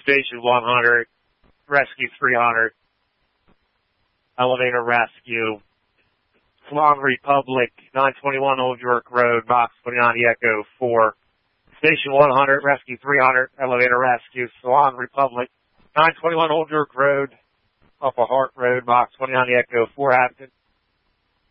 Station 100, Rescue 300, Elevator Rescue, Salon Republic, 921 Old York Road, Box 29 Echo 4, Station 100, Rescue 300, Elevator Rescue, Salon Republic, 921 Old York Road, Upper Hart Road, Box 29 Echo 4, Hampton.